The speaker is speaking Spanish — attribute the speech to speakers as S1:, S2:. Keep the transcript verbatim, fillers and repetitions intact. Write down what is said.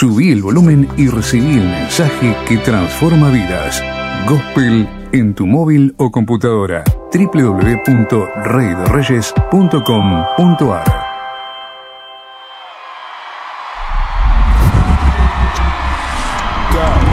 S1: Subí el volumen y recibí el mensaje que transforma vidas. Gospel en tu móvil o computadora. doble u doble u doble u punto rey de reyes punto com punto a r
S2: Go.